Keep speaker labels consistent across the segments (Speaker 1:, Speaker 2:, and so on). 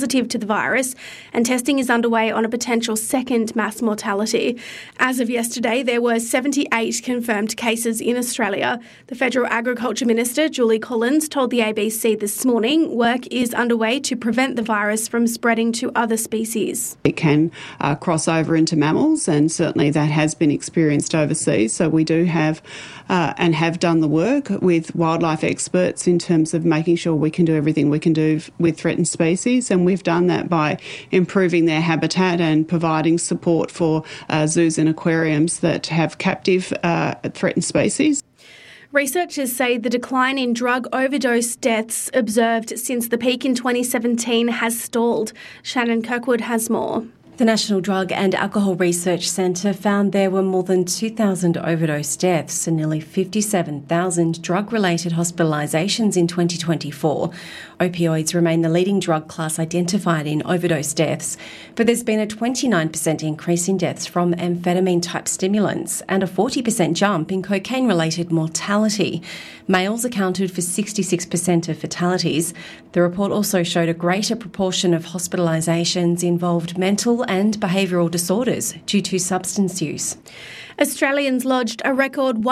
Speaker 1: positive to the virus, and testing is underway on a potential second mass mortality. As of yesterday, there were 78 confirmed cases in Australia. The Federal Agriculture Minister, Julie Collins, told the ABC this morning work is underway to prevent the virus from spreading to other species.
Speaker 2: It can cross over into mammals, and certainly that has been experienced overseas. So we do have and have done the work with wildlife experts in terms of making sure we can do everything we can do with threatened species, and we've done that by improving their habitat and providing support for zoos and aquariums that have captive threatened species.
Speaker 1: Researchers say the decline in drug overdose deaths observed since the peak in 2017 has stalled. Shannon Kirkwood has more.
Speaker 3: The National Drug and Alcohol Research Centre found there were more than 2,000 overdose deaths and nearly 57,000 drug-related hospitalisations in 2024. Opioids remain the leading drug class identified in overdose deaths, but there's been a 29% increase in deaths from amphetamine-type stimulants and a 40% jump in cocaine-related mortality. Males accounted for 66% of fatalities. The report also showed a greater proportion of hospitalisations involved mental and behavioural disorders due to substance use.
Speaker 1: Australians lodged a record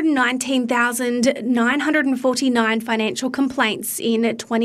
Speaker 1: 119,949 financial complaints in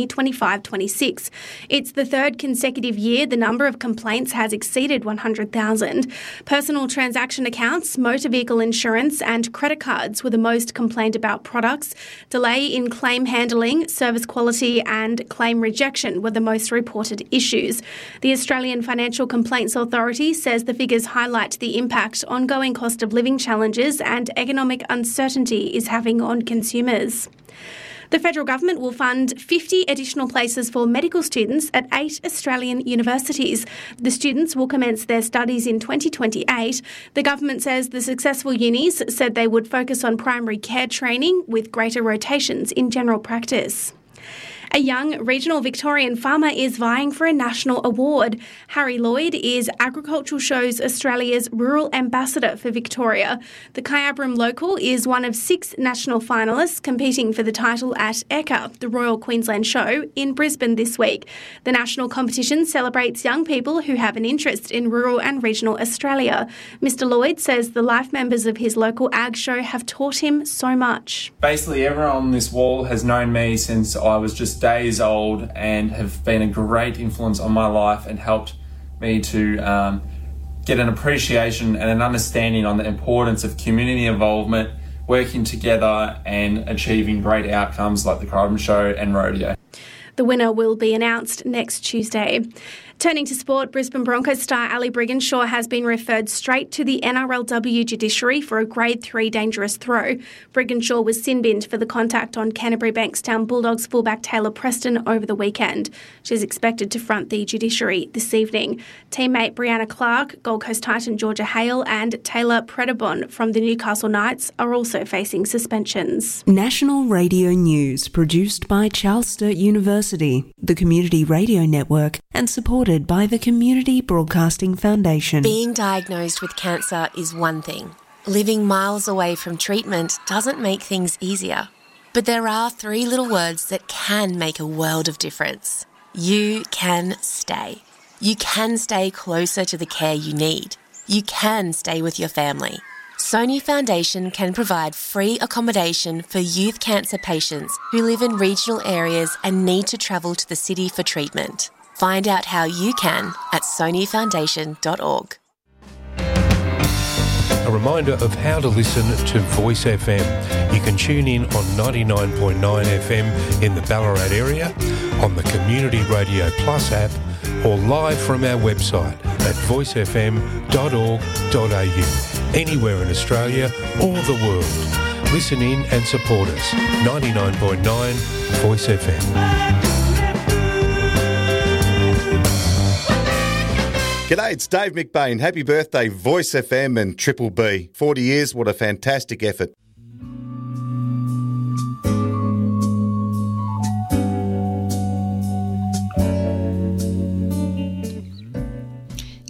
Speaker 1: 2025-26. It's the third consecutive year the number of complaints has exceeded 100,000. Personal transaction accounts, motor vehicle insurance and credit cards were the most complained about products. Delay in claim handling, service quality and claim rejection were the most reported issues. The Australian Financial Complaints Authority says the figures highlight the impact ongoing cost of living challenges and economic uncertainty is having on consumers. The federal government will fund 50 additional places for medical students at 8 Australian universities. The students will commence their studies in 2028. The government says the successful unis said they would focus on primary care training with greater rotations in general practice. A young regional Victorian farmer is vying for a national award. Harry Lloyd is Agricultural Shows Australia's Rural Ambassador for Victoria. The Kyabram local is one of 6 national finalists competing for the title at ECA, the Royal Queensland Show, in Brisbane this week. The national competition celebrates young people who have an interest in rural and regional Australia. Mr. Lloyd says the life members of his local ag show have taught him so much.
Speaker 4: Basically, everyone on this wall has known me since I was just days old and have been a great influence on my life and helped me to get an appreciation and an understanding on the importance of community involvement, working together and achieving great outcomes like the Kyabram Show and rodeo.
Speaker 1: The winner will be announced next Tuesday. Turning to sport, Brisbane Broncos star Ali Brigginshaw has been referred straight to the NRLW judiciary for a Grade 3 dangerous throw. Brigginshaw was sin-binned for the contact on Canterbury Bankstown Bulldogs fullback Taylor Preston over the weekend. She's expected to front the judiciary this evening. Teammate Brianna Clark, Gold Coast Titan Georgia Hale and Taylor Predabon from the Newcastle Knights are also facing suspensions.
Speaker 5: National Radio News, produced by Charles Sturt University, the Community Radio Network, and supported by the Community Broadcasting Foundation.
Speaker 6: Being diagnosed with cancer is one thing. Living miles away from treatment doesn't make things easier. But there are 3 little words that can make a world of difference. You can stay. You can stay closer to the care you need. You can stay with your family. Sony Foundation can provide free accommodation for youth cancer patients who live in regional areas and need to travel to the city for treatment. Find out how you can at sonyfoundation.org.
Speaker 7: A reminder of how to listen to Voice FM. You can tune in on 99.9 FM in the Ballarat area, on the Community Radio Plus app, or live from our website at voicefm.org.au, anywhere in Australia or the world. Listen in and support us. 99.9 Voice FM.
Speaker 8: G'day, it's Dave McBain. Happy birthday, Voice FM and Triple B. 40 years, what a fantastic effort.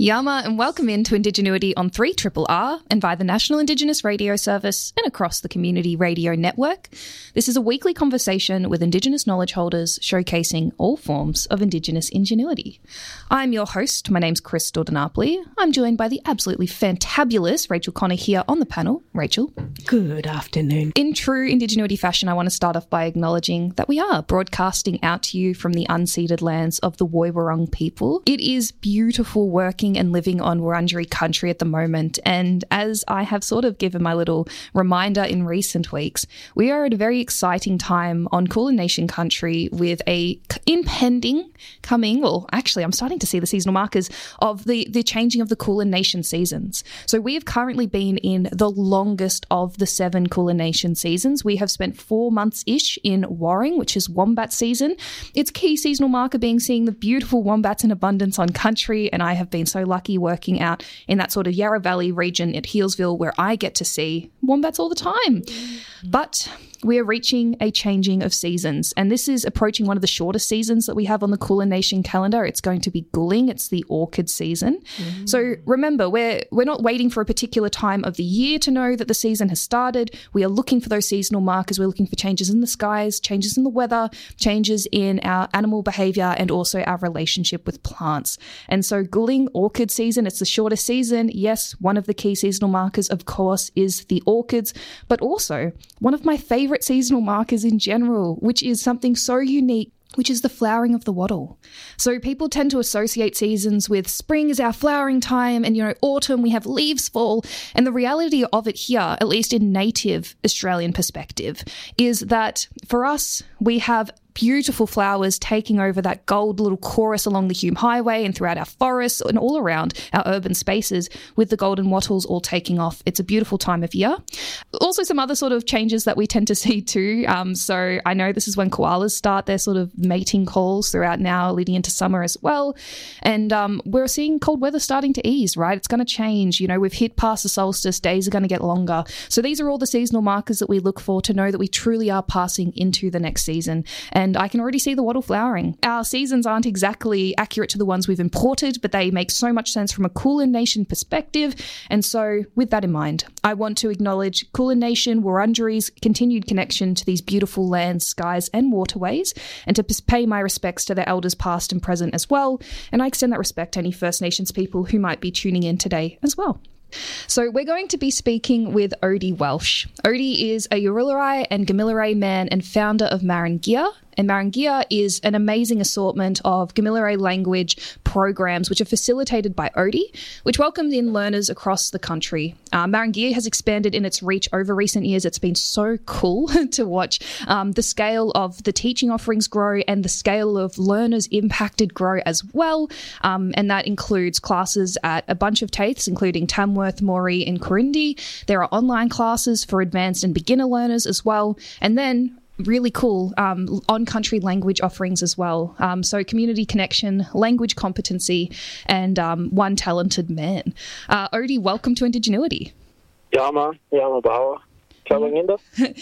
Speaker 9: Yama, and welcome into Indigenuity on 3RRR and via the National Indigenous Radio Service and across the Community Radio Network. This is a weekly conversation with Indigenous knowledge holders showcasing all forms of Indigenous ingenuity. I'm your host. My name's Chris Dordanapoli. I'm joined by the absolutely fantabulous Rachel Connor here on the panel. Rachel.
Speaker 5: Good afternoon.
Speaker 9: In true Indigenuity fashion, I want to start off by acknowledging that we are broadcasting out to you from the unceded lands of the Woiwurrung people. It is beautiful working and living on Wurundjeri country at the moment, and as I have sort of given my little reminder in recent weeks, we are at a very exciting time on Kulin Nation country with a impending coming, well actually I'm starting to see the seasonal markers of the changing of the Kulin Nation seasons. So we have currently been in the longest of the 7 Kulin Nation seasons. We have spent 4 months-ish in Warring, which is wombat season. Its key seasonal marker being seeing the beautiful wombats in abundance on country, and I have been so lucky working out in that sort of Yarra Valley region at Healesville where I get to see wombats all the time. But we are reaching a changing of seasons, and this is approaching one of the shortest seasons that we have on the Kulin Nation calendar. It's going to be Gulling. It's the orchid season. So remember, we're not waiting for a particular time of the year to know that the season has started. We are looking for those seasonal markers. We're looking for changes in the skies, changes in the weather, changes in our animal behaviour, and also our relationship with plants. And so Gulling, orchid season, it's the shortest season. Yes, one of the key seasonal markers, of course, is the orchids, but also one of my favourite seasonal markers in general, which is something so unique, which is the flowering of the wattle. So people tend to associate seasons with spring is our flowering time, and, autumn, we have leaves fall. And the reality of it here, at least in native Australian perspective, is that for us, we have beautiful flowers taking over that gold little chorus along the Hume Highway and throughout our forests and all around our urban spaces, with the golden wattles all taking off. It's a beautiful time of year. Also some other sort of changes that we tend to see too. So I know this is when koalas start their sort of mating calls throughout now leading into summer as well. And we're seeing cold weather starting to ease, right? It's going to change. We've hit past the solstice, days are going to get longer. So these are all the seasonal markers that we look for to know that we truly are passing into the next season. And I can already see the wattle flowering. Our seasons aren't exactly accurate to the ones we've imported, but they make so much sense from a Kulin Nation perspective. And so with that in mind, I want to acknowledge Kulin Nation, Wurundjeri's continued connection to these beautiful lands, skies and waterways, and to pay my respects to their elders past and present as well. And I extend that respect to any First Nations people who might be tuning in today as well. So we're going to be speaking with Odie Welsh. Odie is a Yurulai and Gamilaroi man and founder of Maringia. And Maringia is an amazing assortment of Gamilaroi language programs which are facilitated by Odie, which welcomed in learners across the country. Maringia has expanded in its reach over recent years. It's been so cool to watch the scale of the teaching offerings grow and the scale of learners impacted grow as well. And that includes classes at a bunch of TAFEs, including Tamworth, Moree and Corindi. There are online classes for advanced and beginner learners as well. And then really cool on-country language offerings as well. So community connection, language competency, and one talented man. Odie, welcome to Indigenuity.
Speaker 10: Yama Bawa. Gabaninda?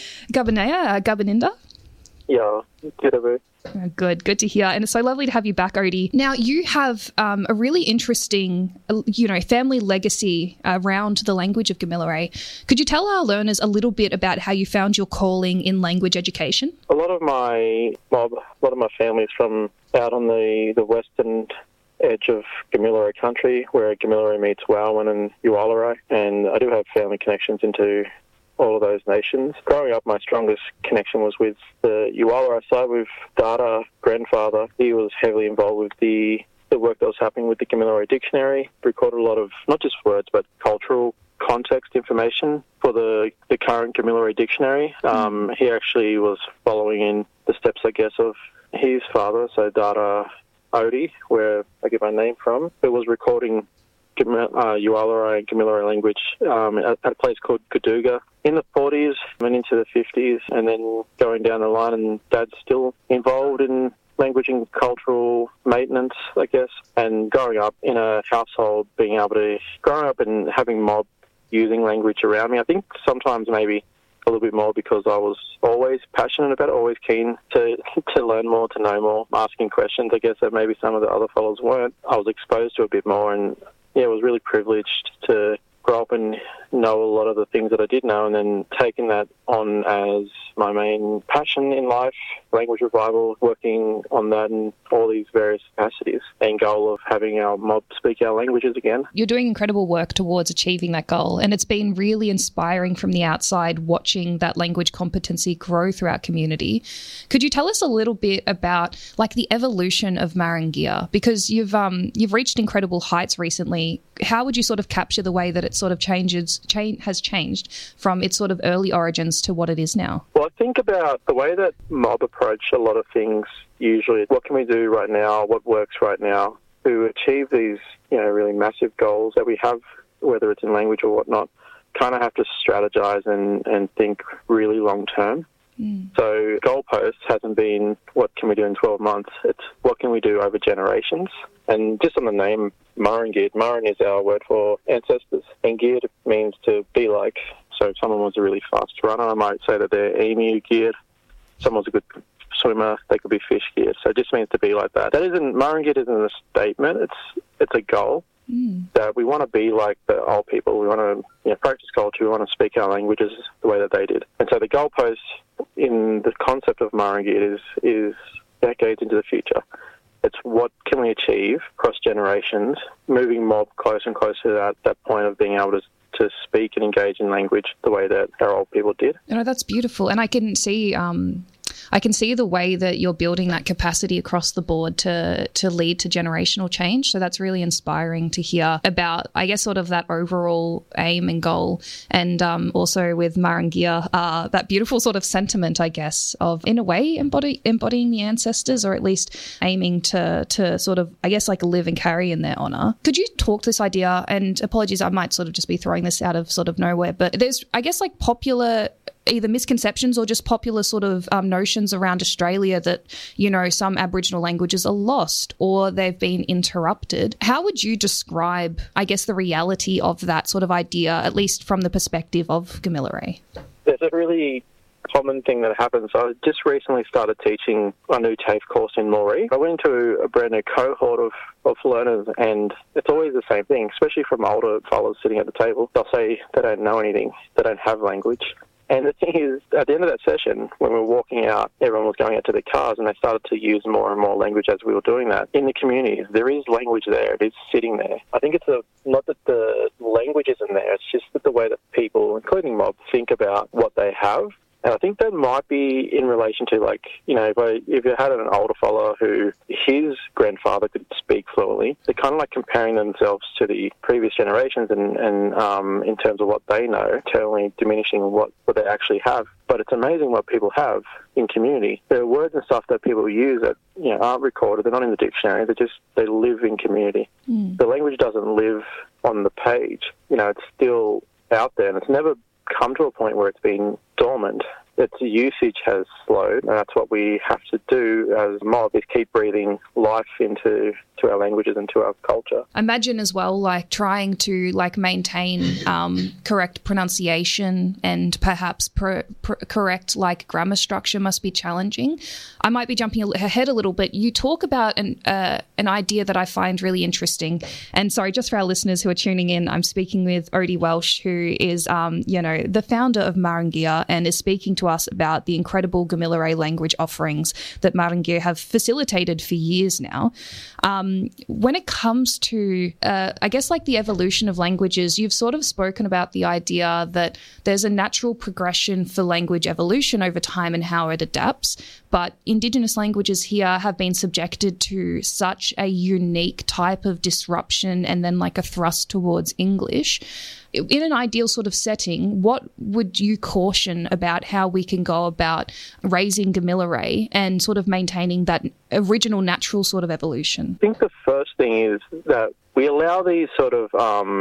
Speaker 9: Gabaninda?
Speaker 10: Yeah, good.
Speaker 9: Good to hear. And it's so lovely to have you back, Odie. Now, you have a really interesting, family legacy around the language of Gamilaroi. Could you tell our learners a little bit about how you found your calling in language education?
Speaker 10: A lot of my family is from out on the western edge of Gamilaroi country, where Gamilaroi meets Wailwan and Uwallaroi, and I do have family connections into all of those nations. Growing up, my strongest connection was with the Uwallaroi side, with Dada, grandfather. He was heavily involved with the work that was happening with the Gamilaroi dictionary, recorded a lot of not just words but cultural context information for the current Gamilaroi dictionary. He actually was following in the steps, I guess, of his father, so Dada Odie, where I get my name from, who was recording Uwallaroi and Gamilaroi language at a place called Kaduga in the 40s and into the 50s, and then going down the line, and Dad's still involved in language and cultural maintenance, I guess, and growing up in a household, growing up and having mob using language around me. I think sometimes maybe a little bit more because I was always passionate about it, always keen to learn more, to know more, asking questions, I guess, that maybe some of the other fellows weren't. I was exposed to a bit more, and was really privileged to grow up and know a lot of the things that I did know, and then taking that on as my main passion in life, language revival, working on that in all these various capacities, and goal of having our mob speak our languages again.
Speaker 9: You're doing incredible work towards achieving that goal, and it's been really inspiring from the outside watching that language competency grow throughout community. Could you tell us a little bit about like the evolution of Maringia? Because you've reached incredible heights recently. How would you sort of capture the way that it sort of has changed from its sort of early origins to what it is now?
Speaker 10: Well, I think about the way that mob approach a lot of things usually. What can we do right now? What works right now to achieve these, really massive goals that we have, whether it's in language or whatnot? Kind of have to strategize and think really long term. So goalposts hasn't been what can we do in 12 months, it's what can we do over generations. And just on the name Murrungid, Murrun is our word for ancestors, and geared means to be like. So if someone was a really fast runner, I might say that they're emu geared. Someone's a good swimmer, they could be fish geared. So it just means to be like that. Murrungid isn't a statement, it's a goal. That we want to be like the old people. We want to practice culture. We want to speak our languages the way that they did. And so the goalpost in the concept of Murrungid is decades into the future. It's what can we achieve across generations, moving mob closer and closer to that point of being able to speak and engage in language the way that our old people did.
Speaker 9: That's beautiful. And I can see the way that you're building that capacity across the board to lead to generational change. So that's really inspiring to hear about, I guess, sort of that overall aim and goal. And also with Maringia, that beautiful sort of sentiment, I guess, of, in a way, embodying the ancestors, or at least aiming to sort of, I guess, like live and carry in their honour. Could you talk this idea, and apologies, I might sort of just be throwing this out of sort of nowhere, but there's, I guess, like popular either misconceptions or just popular sort of notions around Australia that, some Aboriginal languages are lost or they've been interrupted. How would you describe, I guess, the reality of that sort of idea, at least from the perspective of Gamilaroi?
Speaker 10: There's a really common thing that happens. I just recently started teaching a new TAFE course in Moree. I went into a brand new cohort of learners, and it's always the same thing, especially from older fellas sitting at the table. They'll say they don't know anything, they don't have language. And the thing is, at the end of that session, when we were walking out, everyone was going out to their cars, and they started to use more and more language as we were doing that. In the communities, there is language there. It is sitting there. I think it's not that the language isn't there, it's just that the way that people, including mob, think about what they have. And I think that might be in relation to, like, if you had an older fellow who his grandfather could speak fluently, they're kind of like comparing themselves to the previous generations and in terms of what they know, totally diminishing what they actually have. But it's amazing what people have in community. There are words and stuff that people use that aren't recorded. They're not in the dictionary. They live in community. The language doesn't live on the page. It's still out there, and it's never come to a point where it's been dormant. Its usage has slowed, and that's what we have to do as mob, is keep breathing life into our languages and to our culture.
Speaker 9: Imagine as well, like trying to maintain correct pronunciation and perhaps correct grammar structure must be challenging. I might be jumping ahead a little bit. You talk about an idea that I find really interesting. And sorry, just for our listeners who are tuning in, I'm speaking with Odie Welsh, who is the founder of Maringia, and is speaking to us about the incredible Gamilaroi language offerings that Maringia have facilitated for years now. When it comes to, I guess, the evolution of languages, you've sort of spoken about the idea that there's a natural progression for language evolution over time and how it adapts, but Indigenous languages here have been subjected to such a unique type of disruption and then a thrust towards English. In an ideal sort of setting, what would you caution about how we can go about raising Gamilaroi and sort of maintaining that original natural sort of evolution?
Speaker 10: I think the first thing is that we allow these sort of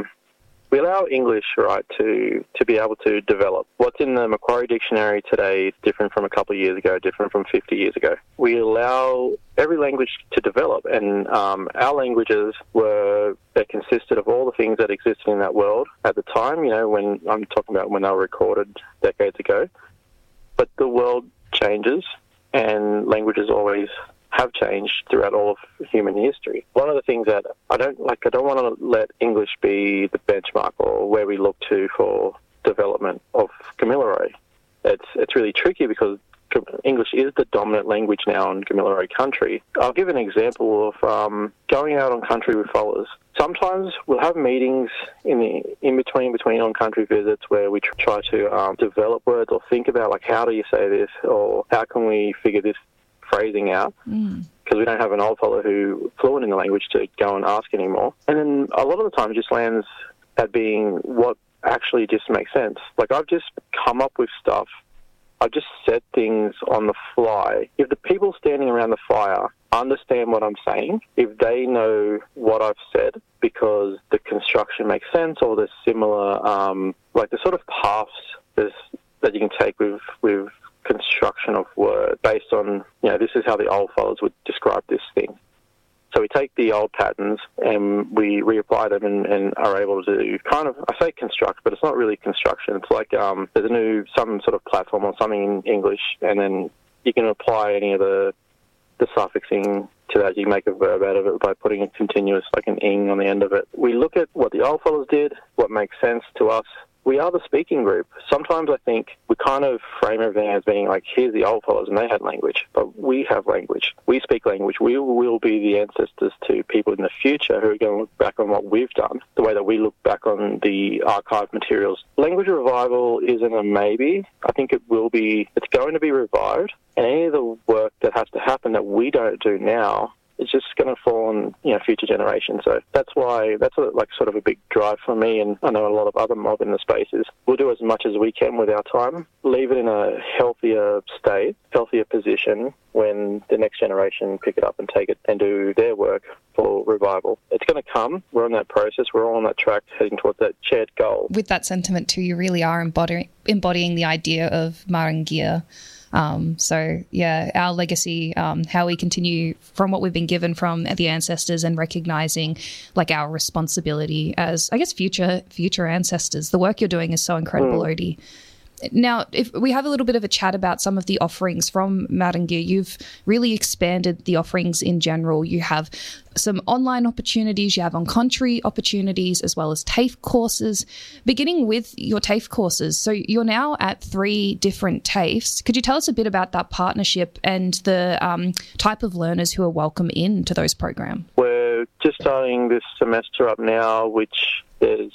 Speaker 10: we allow English, right, to be able to develop. What's in the Macquarie Dictionary today is different from a couple of years ago, different from 50 years ago. We allow every language to develop, and our languages they consisted of all the things that existed in that world at the time, when I'm talking about when they were recorded decades ago. But the world changes, and languages always have changed throughout all of human history. One of the things that I don't want to let English be the benchmark or where we look to for development of Kamilaroi. It's really tricky because English is the dominant language now in Kamilaroi country. I'll give an example of going out on country with followers. Sometimes we'll have meetings in between on-country visits where we try to develop words or think about, like, how do you say this, or how can we figure this phrasing out, because we don't have an old follower who fluent in the language to go and ask anymore. And then a lot of the time it just lands at being what actually just makes sense. Like, I've just come up with stuff. I've just said things on the fly. If the people standing around the fire understand what I'm saying, if they know what I've said because the construction makes sense or there's similar, like the sort of paths that you can take with construction of word based on, this is how the old fellows would describe this thing. So we take the old patterns and we reapply them and are able to kind of, I say construct, but it's not really construction. It's like there's some sort of platform or something in English, and then you can apply any of the suffixing to that. You can make a verb out of it by putting a continuous, like an ing on the end of it. We look at what the old fellows did, what makes sense to us. We are the speaking group. Sometimes I think we kind of frame everything as being like, here's the old fellows and they had language, but we have language. We speak language. We will be the ancestors to people in the future who are going to look back on what we've done, the way that we look back on the archived materials. Language revival isn't a maybe. I think it's going to be revived, and any of the work that has to happen that we don't do now, it's just going to fall on future generations. So that's why sort of a big drive for me, and I know a lot of other mob in the space is we'll do as much as we can with our time, leave it in a healthier state, healthier position when the next generation pick it up and take it and do their work for revival. It's going to come. We're on that process. We're all on that track heading towards that shared goal.
Speaker 9: With that sentiment too, you really are embodying the idea of Marangia. Our legacy, how we continue from what we've been given from the ancestors and recognising like our responsibility as, I guess, future ancestors. The work you're doing is so incredible, Odie. Now, if we have a little bit of a chat about some of the offerings from Marangia, you've really expanded the offerings in general. You have some online opportunities, you have on-country opportunities, as well as TAFE courses. Beginning with your TAFE courses, so you're now at 3 different TAFEs. Could you tell us a bit about that partnership and the type of learners who are welcome into those programs?
Speaker 10: We're just starting this semester up now, which there's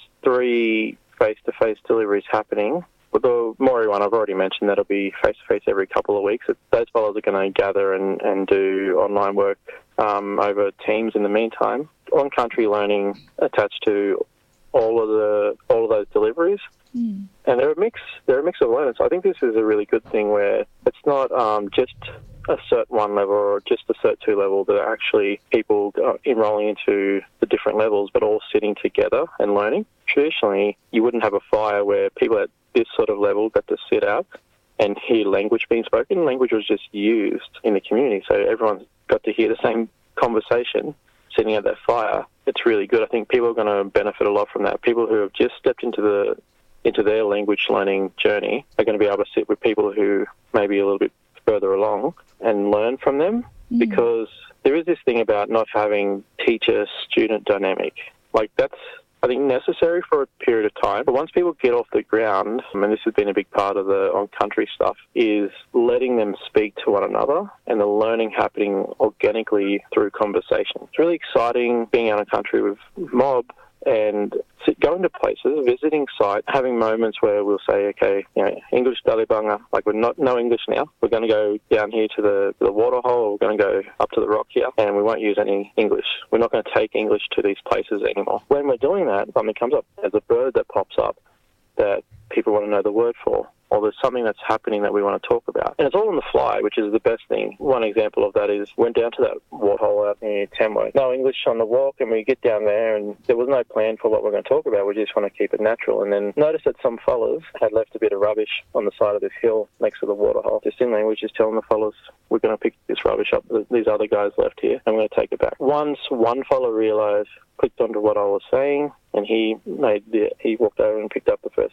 Speaker 10: 3 face-to-face deliveries happening. With the Maori one, I've already mentioned that'll be face-to-face every couple of weeks. Those fellows are going to gather and do online work over Teams in the meantime. On-country learning attached to all of those deliveries. And they're a mix of learners. I think this is a really good thing where it's not just a Cert 1 level or just a Cert 2 level, that are actually people enrolling into the different levels but all sitting together and learning. Traditionally, you wouldn't have a fire where people at this sort of level got to sit out and hear language being spoken. Language was just used in the community, so everyone got to hear the same conversation sitting at that fire. It's really good. I think people are going to benefit a lot from that. People who have just stepped into their language learning journey are going to be able to sit with people who may be a little bit further along and learn from them, because there is this thing about not having teacher-student dynamic. Like, that's, I think, necessary for a period of time. But once people get off the ground, and this has been a big part of the on-country stuff, is letting them speak to one another and the learning happening organically through conversation. It's really exciting being out on country with mob and going to places, visiting sites, having moments where we'll say, okay, English Dalibanga, like we're not no English now. We're going to go down here to the waterhole, or we're going to go up to the rock here, and we won't use any English. We're not going to take English to these places anymore. When we're doing that, something comes up. There's a bird that pops up that people want to know the word for, or there's something that's happening that we want to talk about. And it's all on the fly, which is the best thing. One example of that is went down to that waterhole out near Tamworth. No English on the walk, and we get down there, and there was no plan for what we're going to talk about. We just want to keep it natural. And then noticed that some fellas had left a bit of rubbish on the side of this hill next to the waterhole. Just in language, just telling the fellas, we're going to pick this rubbish up that these other guys left here, and we're going to take it back. Once one fella realised, clicked onto what I was saying, and he walked over and picked up the first bit.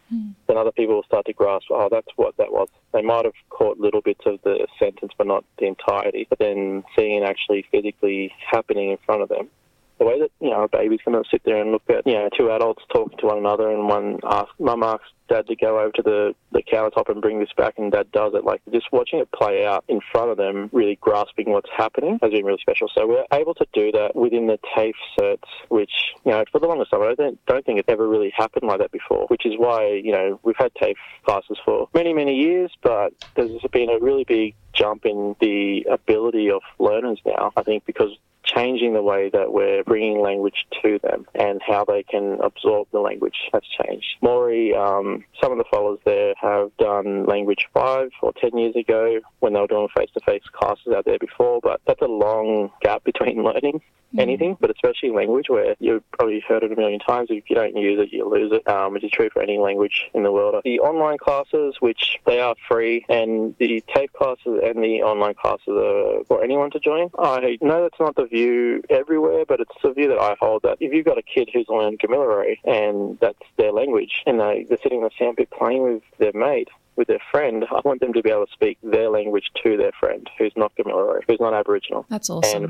Speaker 10: then other people will start to grasp, oh, that's what that was. They might have caught little bits of the sentence, but not the entirety. But then seeing it actually physically happening in front of them, the way that, a baby's going to sit there and look at, two adults talking to one another, and mum asks dad to go over to the countertop and bring this back, and dad does it. Like, just watching it play out in front of them, really grasping what's happening has been really special. So we're able to do that within the TAFE certs, which, for the longest time, I don't think it's ever really happened like that before, which is why, we've had TAFE classes for many, many years, but there's been a really big jump in the ability of learners now, I think, because changing the way that we're bringing language to them and how they can absorb the language has changed. Maury, some of the fellows there have done Language 5 or 10 years ago when they were doing face-to-face classes out there before, but that's a long gap between learning anything, but especially language, where you've probably heard it a million times. If you don't use it, you lose it, which is true for any language in the world. The online classes, which they are free, and the TAFE classes and the online classes are for anyone to join. I know that's not the view everywhere, but it's the view that I hold, that if you've got a kid who's learned Gamilaroi and that's their language, and they're sitting in the sandpit playing with their mate, with their friend, I want them to be able to speak their language to their friend who's not Gamilaroi, who's not Aboriginal.
Speaker 9: That's awesome.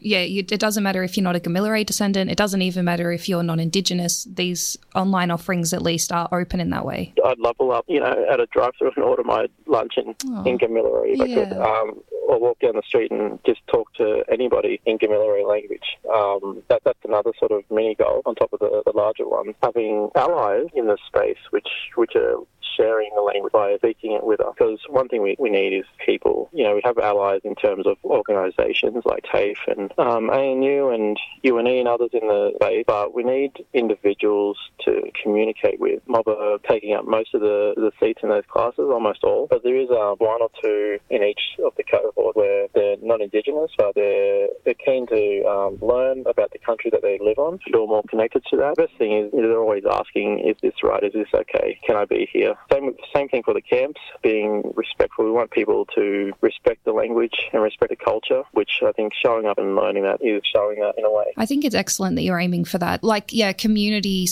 Speaker 9: It doesn't matter if you're not a Gamilaroi descendant. It doesn't even matter if you're non-Indigenous. These online offerings at least are open in that way.
Speaker 10: I'd level up, at a drive-through and order my lunch in Gamilaroi if I could, or walk down the street and just talk to anybody in Gamilaroi language. That's another sort of mini goal on top of the larger one. Having allies in this space which are sharing the language by speaking it with us. Because one thing we need is people. We have allies in terms of organisations like TAFE and ANU and UNE and others in the space, but we need individuals to communicate with. Mob are taking up most of the seats in those classes, almost all, but there is one or two in each of the cohort where they're not Indigenous, but they're keen to learn about the country that they live on, feel more connected to that. The best thing is they're always asking, is this right? Is this okay? Can I be here? Same thing for the camps, being respectful. We want people to respect the language and respect the culture, which I think showing up and learning that is showing that in a way.
Speaker 9: I think it's excellent that you're aiming for that. Community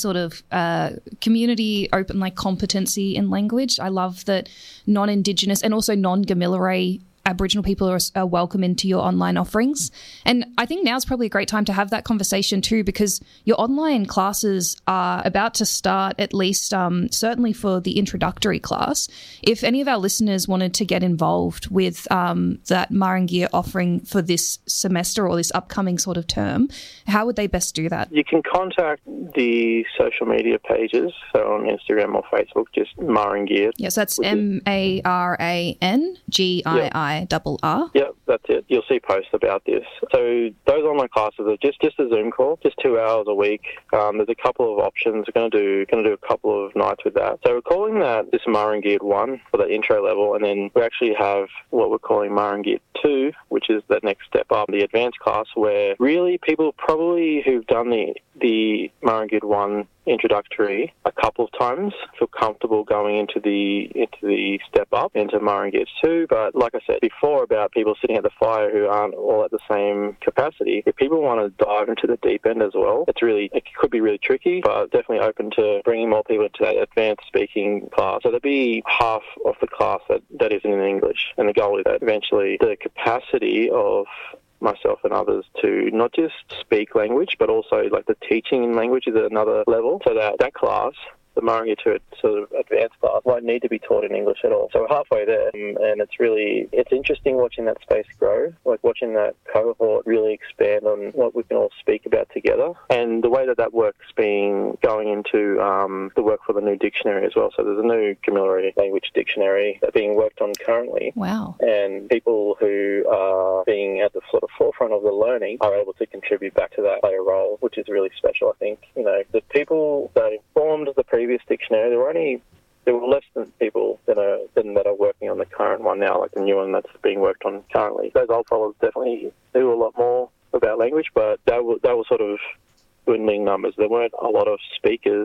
Speaker 9: open, competency in language. I love that non-Indigenous and also non-Gamilaroi Aboriginal people are welcome into your online offerings. And I think now's probably a great time to have that conversation too, because your online classes are about to start, at least certainly for the introductory class. If any of our listeners wanted to get involved with that Marangir offering for this semester or this upcoming sort of term, how would they best do that?
Speaker 10: You can contact the social media pages, so on Instagram or Facebook, just Marangir.
Speaker 9: Yes, that's MARANGIIRR.
Speaker 10: Yep, that's it. You'll see posts about this. So those online classes are just a Zoom call, just 2 hours a week. There's a couple of options. We're going to do a couple of nights with that. So we're calling that this Marangir 1 for the intro level, and then we actually have what we're calling Marangir 2, which is the next step up, the advanced class, where really people probably who've done the Marangir 1 introductory a couple of times feel comfortable going into the step up into Marangir 2. But like I said before about people sitting at the fire who aren't all at the same capacity, if people want to dive into the deep end as well, it could be really tricky, but definitely open to bringing more people into that advanced speaking class. So there'll be half of the class that isn't in English, and the goal is that eventually the capacity of myself and others to not just speak language, but also the teaching in language is at another level, so that class, the Marangir 2 sort of advanced class, won't need to be taught in English at all. So we're halfway there, and it's interesting watching that space grow, watching that cohort really expand on what we can all speak about together, and the way that work's going into the work for the new dictionary as well. So there's a new Gamilaroi language dictionary that's being worked on currently.
Speaker 9: Wow.
Speaker 10: And people who are being at the sort of forefront of the learning are able to contribute back to that, play a role, which is really special, I think. The people that informed the previous dictionary, there were less than people that are working on the current one now, like the new one that's being worked on currently. Those old fellows definitely knew a lot more about language, but they were sort of dwindling numbers. There weren't a lot of speakers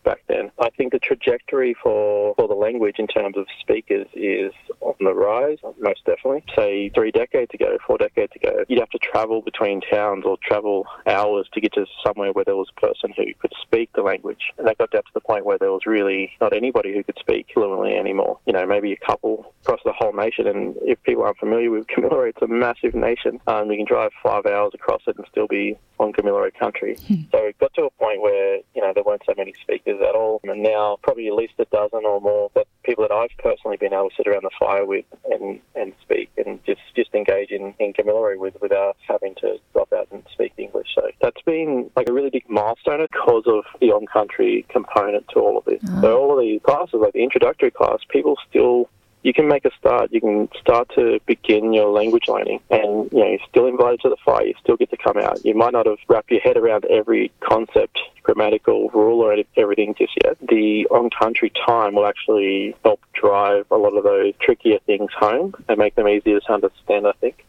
Speaker 10: back then. I think the trajectory for the language in terms of speakers is on the rise, most definitely. Say 4 decades ago, you'd have to travel between towns or travel hours to get to somewhere where there was a person who could speak the language. And that got down to the point where there was really not anybody who could speak fluently anymore. You know, maybe a couple across the whole nation. And if people aren't familiar with Kamilaroi, it's a massive nation. You can drive 5 hours across it and still be on Kamilaroi country. So it got to a point where, you know, there weren't so many speakers at all. And now probably at least a dozen or more that people that I've personally been able to sit around the fire with and speak and just engage in Kamilaroi with without having to drop out and speak English. So that's been like a really big milestone because of the on-country component to all of this. So all of these classes, like the introductory class, people still... You can make a start. You can start to begin your language learning, and you know you're still invited to the fire. You still get to come out. You might not have wrapped your head around every concept, grammatical rule, or everything just yet. The on-country time will actually help drive a lot of those trickier things home and make them easier to understand, I think.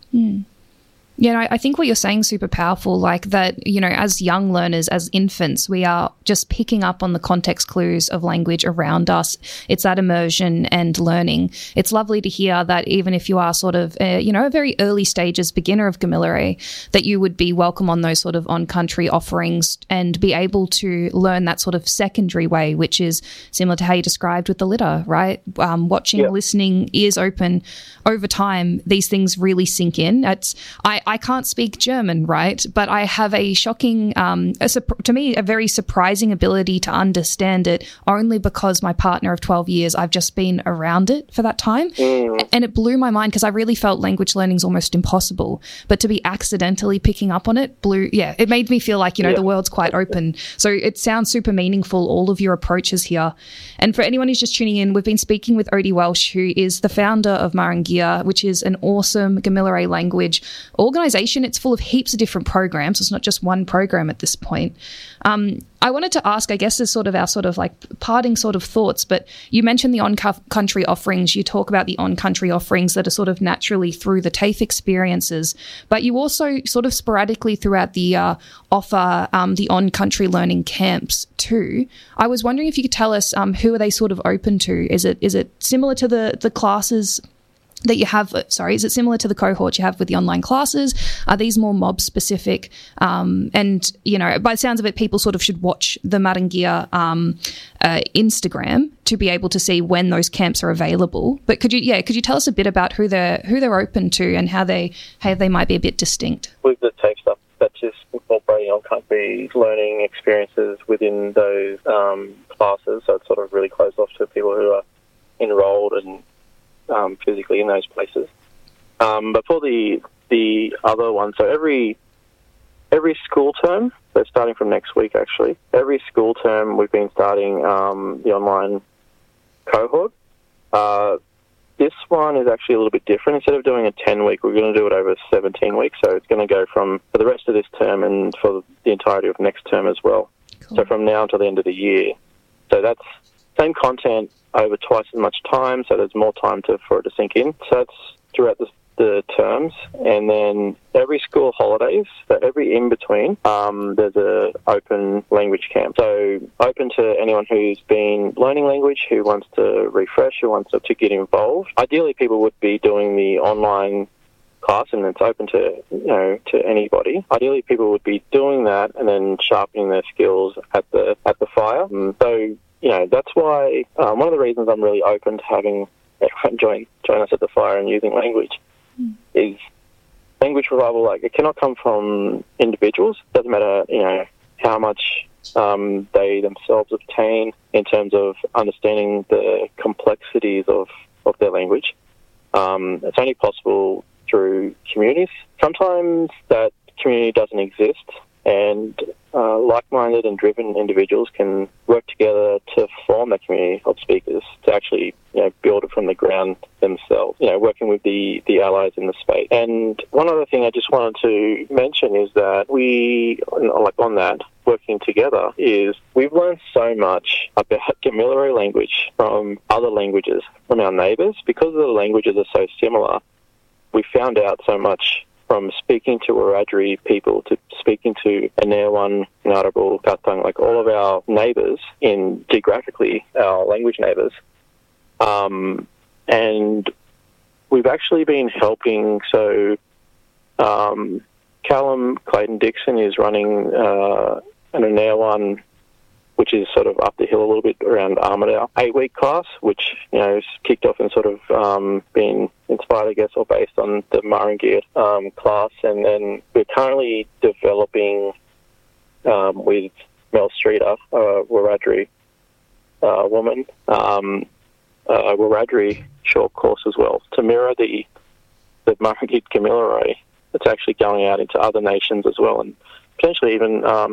Speaker 9: Yeah, I think what you're saying is super powerful, like that, you know, as young learners, as infants, we are just picking up on the context clues of language around us. It's that immersion and learning. It's lovely to hear that even if you are sort of, a very early stages beginner of Kamilaroi, that you would be welcome on those sort of on-country offerings and be able to learn that sort of secondary way, which is similar to how you described with the litter, right? Watching, listening, ears open. Over time, these things really sink in. I can't speak German, right? But I have a shocking, to me, a very surprising ability to understand it only because my partner of 12 years, I've just been around it for that time. And it blew my mind because I really felt language learning is almost impossible. But to be accidentally picking up on it it made me feel like, the world's quite open. So it sounds super meaningful, all of your approaches here. And for anyone who's just tuning in, we've been speaking with Odie Welsh, who is the founder of Marangia, which is an awesome Kamilaroi language organisation. It's full of heaps of different programs. It's not just one program at this point. I wanted to ask, I guess, as sort of our sort of like parting sort of thoughts, but you mentioned the on-country offerings. You talk about the on-country offerings that are sort of naturally through the TAFE experiences, but you also sort of sporadically throughout the year offer the on-country learning camps too. I was wondering if you could tell us who are they sort of open to? Is it similar to the classes that you have, is it similar to the cohort you have with the online classes? Are these more mob specific? And, by the sounds of it, people sort of should watch the Marangia Instagram to be able to see when those camps are available. But could you tell us a bit about who they're open to and how they might be a bit distinct?
Speaker 10: With the TAFE stuff, that's just incorporating on-country learning experiences within those classes. So it's sort of really closed off to people who are enrolled and physically in those places. But for the other one, so every school term, so starting from next week actually, every school term we've been starting the online cohort. This one is actually a little bit different. Instead of doing a 10-week, we're going to do it over 17 weeks. So it's going to go for the rest of this term and for the entirety of next term as well. Cool. So from now until the end of the year. So that's same content over twice as much time, so there's more time for it to sink in. So that's throughout the terms. And then every school holidays, so every in-between, there's a open language camp. So open to anyone who's been learning language, who wants to refresh, who wants to get involved. Ideally, people would be doing the online class, and it's open to anybody. Ideally, people would be doing that and then sharpening their skills at the fire. So that's why one of the reasons I'm really open to having everyone join us at the fire and using language is language revival. Like, it cannot come from individuals. It doesn't matter, how much they themselves obtain in terms of understanding the complexities of their language. It's only possible through communities. Sometimes that community doesn't exist, and like-minded and driven individuals can work together to form that community of speakers to actually, build it from the ground themselves, working with the allies in the space. And one other thing I just wanted to mention is that working together, is we've learned so much about Kamilaroi language from other languages, from our neighbours. Because the languages are so similar, we found out so much from speaking to Wiradjuri people to speaking to Anewan, Ngarigal, Katang, like all of our neighbours geographically, our language neighbours. And we've actually been helping, so Callum Clayton-Dixon is running an Anewan, which is sort of up the hill a little bit around Armidale, 8-week class, which, is kicked off and sort of been inspired, I guess, or based on the Murrumbidgee class. And then we're currently developing with Mel Streeter, a Wiradjuri woman, a Wiradjuri short course as well to mirror the Murrumbidgee Gamilaroi. It's actually going out into other nations as well, and potentially even